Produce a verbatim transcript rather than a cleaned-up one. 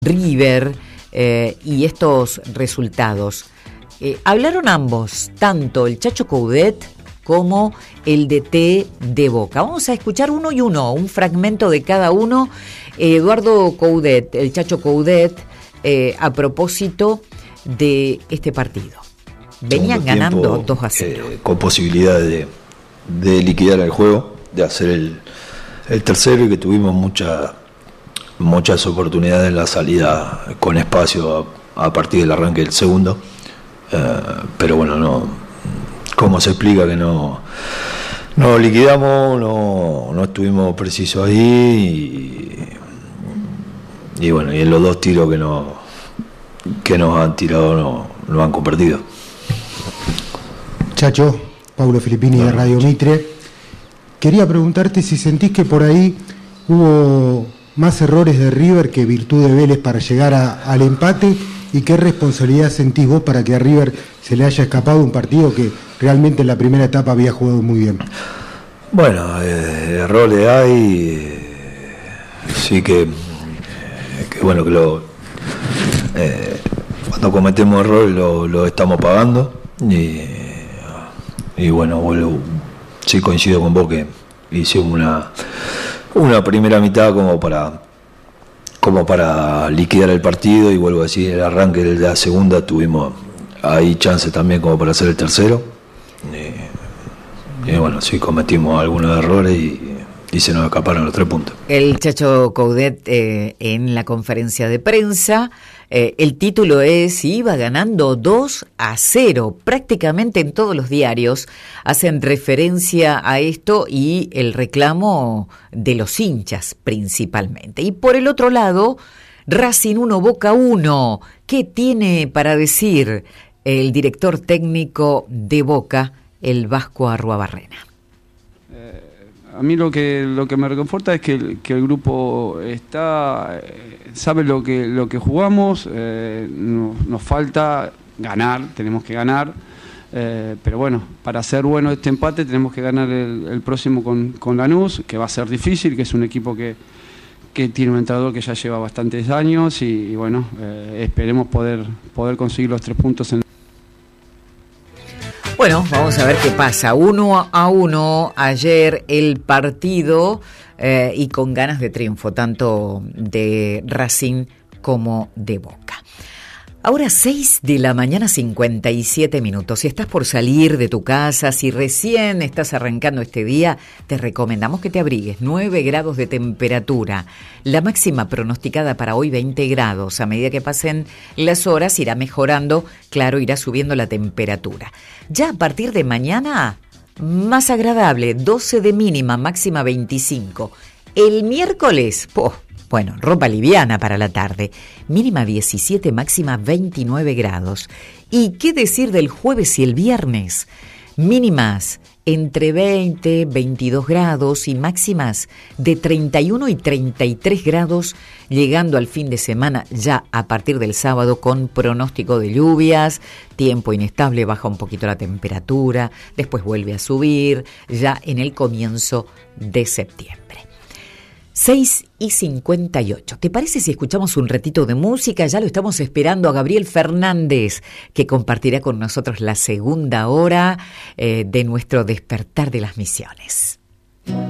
River eh, y estos resultados. Eh, hablaron ambos, tanto el Chacho Coudet como el D T de Boca. Vamos a escuchar uno y uno, un fragmento de cada uno. Eh, Eduardo Coudet, el Chacho Coudet, eh, a propósito de este partido. Venían ganando dos a cero. Eh, con posibilidad de, de liquidar el juego, de hacer el, el tercero, y que tuvimos mucha, muchas oportunidades en la salida con espacio a, a partir del arranque del segundo. Eh, pero bueno, no, ¿cómo se explica que no, no liquidamos, no, no estuvimos precisos ahí? Y, y bueno, y en los dos tiros que, no, que nos han tirado no, no han convertido. Chacho, Paulo Filippini bueno, de Radio Mitre. Quería preguntarte si sentís que por ahí hubo más errores de River que virtud de Vélez para llegar a, al empate, y qué responsabilidad sentís vos para que a River se le haya escapado un partido que realmente en la primera etapa había jugado muy bien. Bueno, eh, errores hay, eh, sí que, que bueno que lo eh, cuando cometemos errores lo, lo estamos pagando. Y, y bueno, vuelvo, sí coincido con vos que hicimos una una primera mitad como para como para liquidar el partido, y vuelvo a decir, el arranque de la segunda tuvimos ahí chance también como para hacer el tercero. Y, y bueno, sí cometimos algunos errores y, y se nos escaparon los tres puntos. El Chacho Coudet eh, en la conferencia de prensa, eh, el título es: iba ganando dos a cero. Prácticamente en todos los diarios hacen referencia a esto y el reclamo de los hinchas principalmente. Y por el otro lado, Racing uno, Boca uno. ¿Qué tiene para decir el director técnico de Boca, el Vasco Arruabarrena? A mí lo que lo que me reconforta es que el, que el grupo está eh, sabe lo que lo que jugamos. Eh, no, nos falta ganar, tenemos que ganar, eh, pero bueno, para hacer bueno este empate tenemos que ganar el, el próximo con, con Lanús, que va a ser difícil, que es un equipo que, que tiene un entrenador que ya lleva bastantes años, y, y bueno, eh, esperemos poder poder conseguir los tres puntos en. Bueno, vamos a ver qué pasa. Uno a uno ayer el partido eh, y con ganas de triunfo, tanto de Racing como de Boca. Ahora seis de la mañana, cincuenta y siete minutos. Si estás por salir de tu casa, si recién estás arrancando este día, te recomendamos que te abrigues. nueve grados de temperatura. La máxima pronosticada para hoy, veinte grados. A medida que pasen las horas irá mejorando, claro, irá subiendo la temperatura. Ya a partir de mañana, más agradable, doce de mínima, máxima veinticinco. El miércoles, ¡oh! Bueno, ropa liviana para la tarde, mínima diecisiete, máxima veintinueve grados. ¿Y qué decir del jueves y el viernes? Mínimas entre veinte, veintidós grados y máximas de treinta y uno y treinta y tres grados, llegando al fin de semana ya a partir del sábado con pronóstico de lluvias, tiempo inestable, baja un poquito la temperatura, después vuelve a subir ya en el comienzo de septiembre. seis y cincuenta y ocho. ¿Te parece si escuchamos un ratito de música? Ya lo estamos esperando a Gabriel Fernández, que compartirá con nosotros la segunda hora eh, de nuestro Despertar de las Misiones.